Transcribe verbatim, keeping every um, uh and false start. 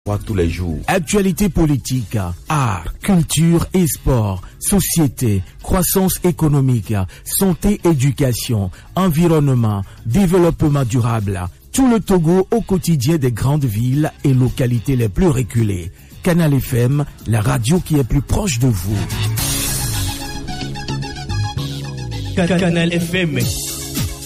Tous les jours. Actualité politique, art, culture et sport, société, croissance économique, santé, éducation, environnement, développement durable. Tout le Togo au quotidien des grandes villes et localités les plus reculées. Canal F M, la radio qui est plus proche de vous. Canal F M.